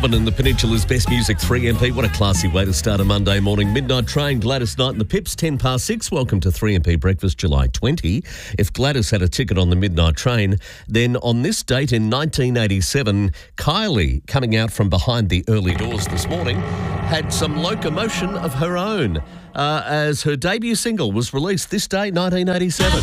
Robin and the Peninsula's Best Music 3MP. What a classy way to start a Monday morning. Midnight Train, Gladys Knight and the Pips, 10 past 6. Welcome to 3MP Breakfast, July 20. If Gladys had a ticket on the Midnight Train, then on this date in 1987, Kylie, coming out from behind the early doors this morning, had some locomotion of her own as her debut single was released this day, 1987.